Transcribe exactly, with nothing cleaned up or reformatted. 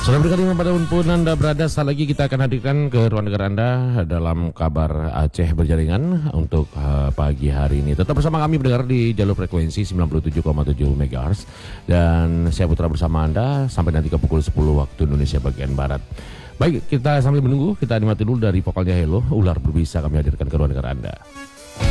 Selamat berkali pun Anda berada, saat lagi kita akan hadirkan ke ruang negara Anda dalam kabar Aceh berjaringan untuk uh, pagi hari ini. Tetap bersama kami mendengar di jalur frekuensi sembilan puluh tujuh koma tujuh megahertz dan saya Putra bersama Anda sampai nanti ke pukul sepuluh waktu Indonesia bagian Barat. Baik, kita sambil menunggu, kita nikmati dulu dari vokalnya Hello, Ular Berbisa kami hadirkan ke ruang negara Anda.